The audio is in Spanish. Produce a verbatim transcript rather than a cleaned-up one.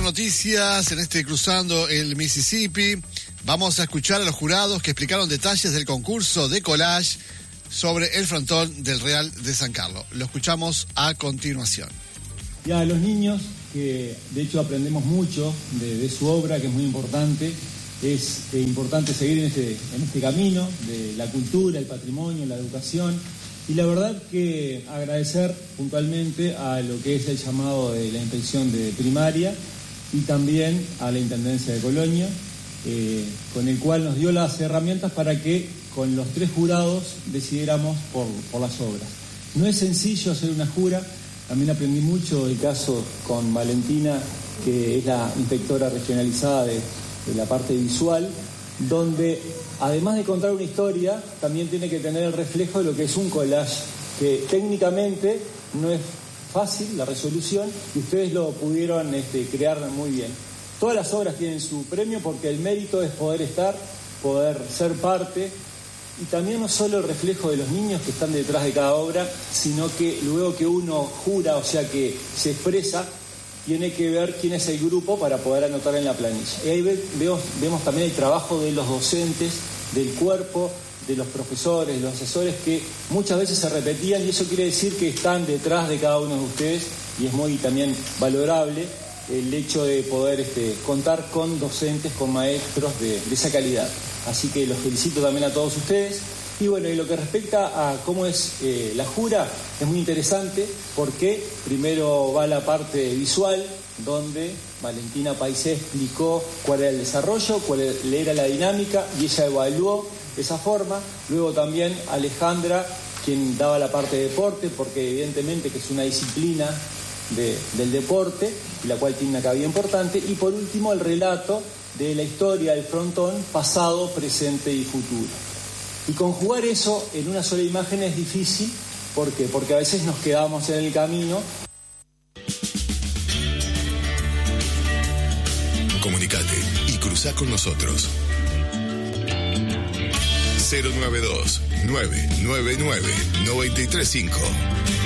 de noticias en este Cruzando el Mississippi. Vamos a escuchar a los jurados que explicaron detalles del concurso de collage sobre el frontón del Real de San Carlos. Lo escuchamos a continuación. Y a los niños, que de hecho aprendemos mucho de, de su obra, que es muy importante. Es eh, importante seguir en este, en este camino de la cultura, el patrimonio, la educación. Y la verdad que agradecer puntualmente a lo que es el llamado de la inspección de primaria y también a la Intendencia de Colonia, eh, con el cual nos dio las herramientas para que con los tres jurados decidiéramos por, por las obras. No es sencillo hacer una jura, también aprendí mucho el caso con Valentina, que es la inspectora regionalizada de, de la parte visual, donde además de contar una historia, también tiene que tener el reflejo de lo que es un collage, que técnicamente no es fácil la resolución y ustedes lo pudieron este, crear muy bien. Todas las obras tienen su premio porque el mérito es poder estar, poder ser parte, y también no solo el reflejo de los niños que están detrás de cada obra, sino que luego que uno jura, o sea que se expresa, tiene que ver quién es el grupo para poder anotar en la planilla. Y ahí vemos, vemos también el trabajo de los docentes, del cuerpo, de los profesores, de los asesores, que muchas veces se repetían, y eso quiere decir que están detrás de cada uno de ustedes, y es muy también valorable el hecho de poder este, contar con docentes, con maestros de, de esa calidad. Así que los felicito también a todos ustedes. Y bueno, y lo que respecta a cómo es eh, la jura, es muy interesante porque primero va la parte visual, donde Valentina Paisé explicó cuál era el desarrollo, cuál era la dinámica, y ella evaluó esa forma. Luego también Alejandra, quien daba la parte de deporte, porque evidentemente que es una disciplina de, del deporte, la cual tiene una cabida importante. Y por último, el relato de la historia del frontón, pasado, presente y futuro. Y conjugar eso en una sola imagen es difícil. ¿Por qué? Porque a veces nos quedamos en el camino. Comunicate y cruzá con nosotros. cero nueve dos, nueve nueve nueve, nueve tres cinco.